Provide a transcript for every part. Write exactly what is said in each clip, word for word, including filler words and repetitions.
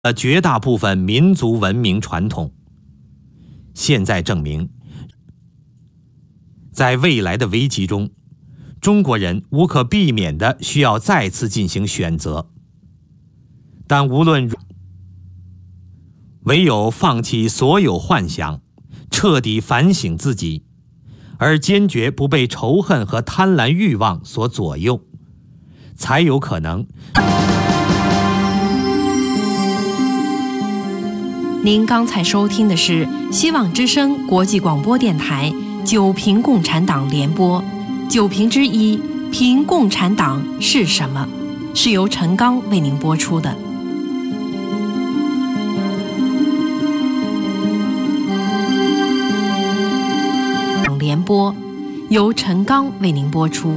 了绝大部分民族文明传统。现在证明，在未来的危机中，中国人无可避免地需要再次进行选择。但无论如何，唯有放弃所有幻想，彻底反省自己，而坚决不被仇恨和贪婪欲望所左右，才有可能。 您刚才收听的是希望之声国际广播电台九评共产党联播，九评之一，评共产党是什么？是由陈刚为您播出的。联播由陈刚为您播出。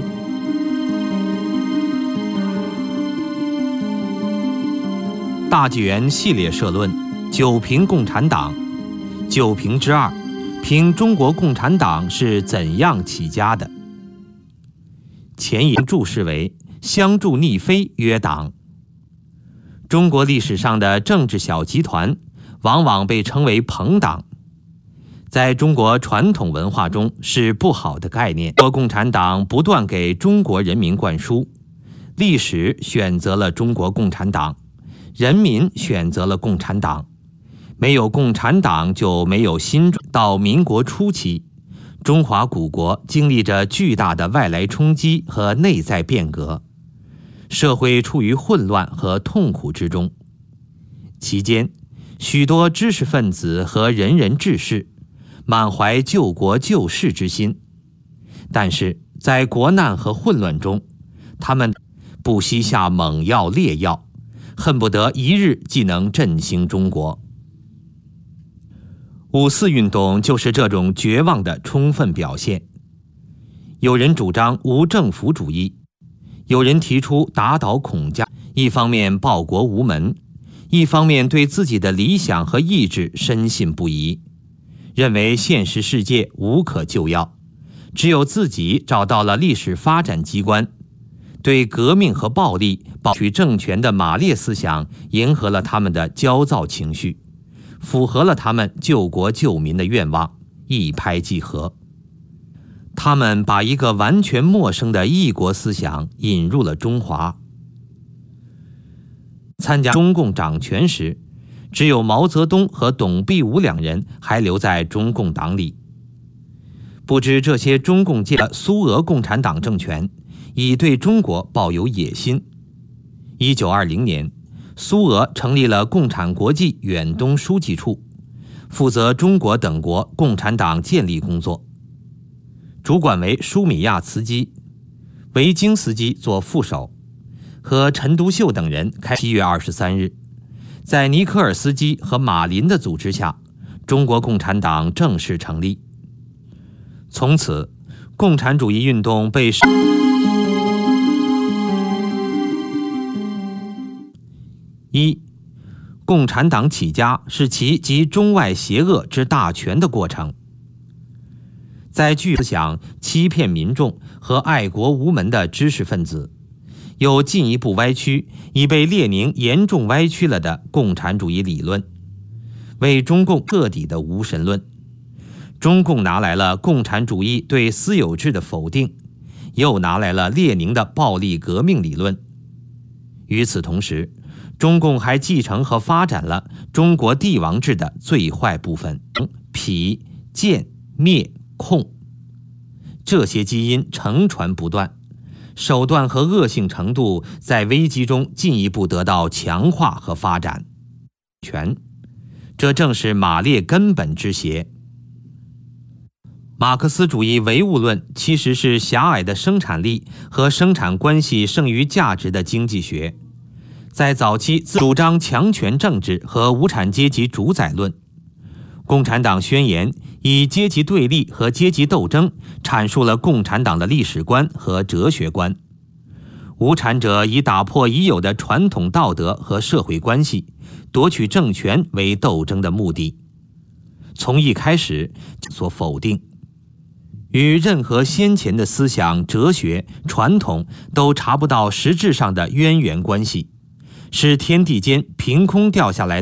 大纪元系列社论：九评共产党，九评之二，评中国共产党是怎样起家的。前言注释为：相助逆非曰党。中国历史上的政治小集团往往被称为朋党，在中国传统文化中是不好的概念。中国共产党不断给中国人民灌输，历史选择了中国共产党，人民选择了共产党，没有共产党就没有新。到民国初期，中华古国经历着巨大的外来冲击和内在变革，社会处于混乱和痛苦之中。期间，许多知识分子和仁人志士满怀救国救世之心，但是在国难和混乱中，他们不惜下猛药烈药，恨不得一日即能振兴中国。五四运动就是这种绝望的充分表现。有人主张无政府主义，有人提出打倒孔家，一方面报国无门，一方面对自己的理想和意志深信不疑，认为现实世界无可救药，只有自己找到了历史发展机关。对革命和暴力保取政权的马列思想迎合了他们的焦躁情绪，符合了他们救国救民的愿望，一拍即合。他们把一个完全陌生的异国思想引入了中华。参加中共掌权时，只有毛泽东和董必武两人还留在中共党里。不知这些中共界的苏俄共产党政权已对中国抱有野心。一九二零年，苏俄成立了共产国际远东书记处，负责中国等国共产党建立工作，主管为舒米亚茨基，维京斯基做副手，和陈独秀等人开。七月二十三日，在尼科尔斯基和马林的组织下，中国共产党正式成立。从此，共产主义运动被一，共产党起家是其集中外邪恶之大权的过程。在具思想欺骗民众和爱国无门的知识分子，有进一步歪曲已被列宁严重歪曲了的共产主义理论，为中共彻底的无神论。中共拿来了共产主义对私有制的否定，又拿来了列宁的暴力革命理论。与此同时，中共还继承和发展了中国帝王制的最坏部分，痞、贱、灭、控，这些基因承传不断，手段和恶性程度在危机中进一步得到强化和发展。权，这正是马列根本之邪。马克思主义唯物论其实是狭隘的生产力和生产关系剩余价值的经济学，在早期主张强权政治和无产阶级主宰论。共产党宣言以阶级对立和阶级斗争阐述了共产党的历史观和哲学观。无产者以打破已有的传统道德和社会关系，夺取政权为斗争的目的，从一开始所否定，与任何先前的思想、哲学、传统都查不到实质上的渊源关系，是天地间凭空掉下来